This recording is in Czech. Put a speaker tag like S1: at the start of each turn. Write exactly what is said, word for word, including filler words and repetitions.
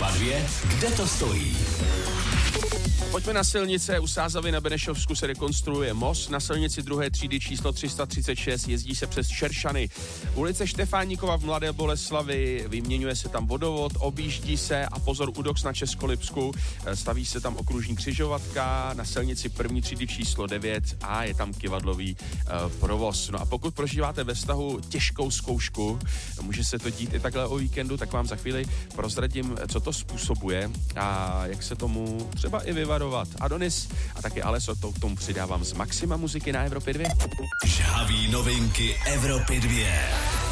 S1: Evropa dva, kde to stojí?
S2: Pojďme na silnice. U Sázavy na Benešovsku se rekonstruuje most. Na silnici druhé třídy číslo tři sta třicet šest jezdí se přes Šeršany. Ulice Štefáníkova v Mladé Boleslavi, vyměňuje se tam vodovod, objíždí se a pozor, u Dox na Českolipsku, staví se tam okružní křižovatka. Na silnici první třídy číslo devět a je tam kyvadlový uh, provoz. No a pokud prožíváte ve vztahu těžkou zkoušku, může se to dít i takhle o víkendu, tak vám za chvíli prozradím, co to způsobuje a jak se tomu třeba i vyvarovat. Adonis a taky Aleso, to k tomu přidávám z Maxima muziky na Evropě dva.
S1: Žhavý novinky Evropy dva.